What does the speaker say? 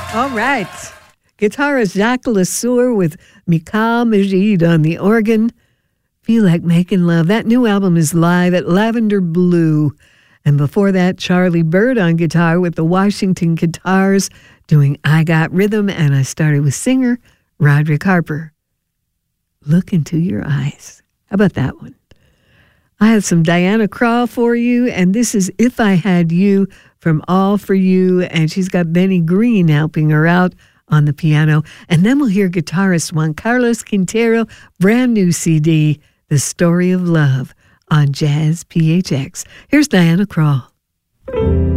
All right. Guitarist Jacques Lesueur with Michal Majid on the organ. Feel Like Making Love. That new album is live at Lavender Blue. And before that, Charlie Bird on guitar with the Washington Guitars doing I Got Rhythm. And I started with singer Roderick Harper. Look Into Your Eyes. How about that one? I have some Diana Krall for you, and this is If I Had You from All For You, and she's got Benny Green helping her out on the piano. And then we'll hear guitarist Juan Carlos Quintero, brand new CD, The Story of Love, on Jazz PHX. Here's Diana Krall.